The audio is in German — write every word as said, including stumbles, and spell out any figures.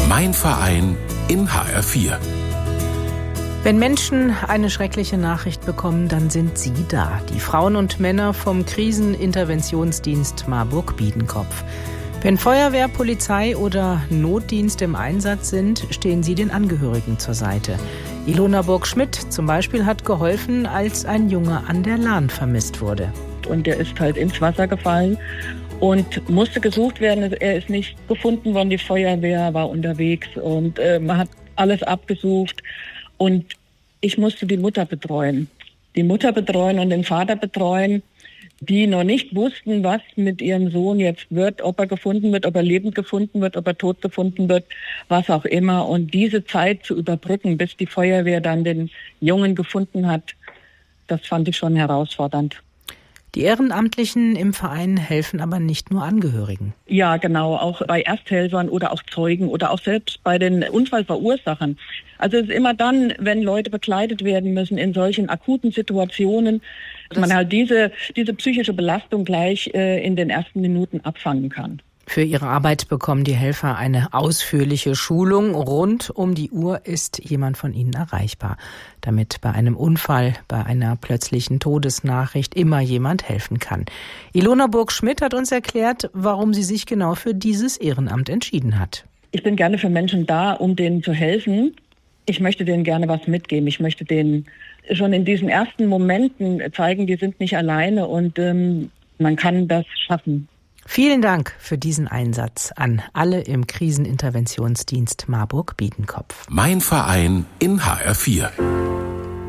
Mein Verein in H R vier. Wenn Menschen eine schreckliche Nachricht bekommen, dann sind Sie da. Die Frauen und Männer vom Kriseninterventionsdienst Marburg-Biedenkopf. Wenn Feuerwehr, Polizei oder Notdienst im Einsatz sind, stehen Sie den Angehörigen zur Seite. Ilona Burg-Schmidt zum Beispiel hat geholfen, als ein Junge an der Lahn vermisst wurde. Und der ist halt ins Wasser gefallen und musste gesucht werden. Er ist nicht gefunden worden, die Feuerwehr war unterwegs und äh, man hat alles abgesucht. Und ich musste die Mutter betreuen. Die Mutter betreuen und den Vater betreuen, die noch nicht wussten, was mit ihrem Sohn jetzt wird, ob er gefunden wird, ob er lebend gefunden wird, ob er tot gefunden wird, was auch immer. Und diese Zeit zu überbrücken, bis die Feuerwehr dann den Jungen gefunden hat, das fand ich schon herausfordernd. Die Ehrenamtlichen im Verein helfen aber nicht nur Angehörigen. Ja, genau, auch bei Ersthelfern oder auch Zeugen oder auch selbst bei den Unfallverursachern. Also es ist immer dann, wenn Leute begleitet werden müssen in solchen akuten Situationen, dass man halt diese, diese psychische Belastung gleich äh, in den ersten Minuten abfangen kann. Für ihre Arbeit bekommen die Helfer eine ausführliche Schulung. Rund um die Uhr ist jemand von ihnen erreichbar, damit bei einem Unfall, bei einer plötzlichen Todesnachricht immer jemand helfen kann. Ilona Burg-Schmidt hat uns erklärt, warum sie sich genau für dieses Ehrenamt entschieden hat. Ich bin gerne für Menschen da, um denen zu helfen. Ich möchte denen gerne was mitgeben. Ich möchte denen schon in diesen ersten Momenten zeigen, die sind nicht alleine und ähm, man kann das schaffen. Vielen Dank für diesen Einsatz an alle im Kriseninterventionsdienst Marburg-Biedenkopf. Mein Verein in H R vier.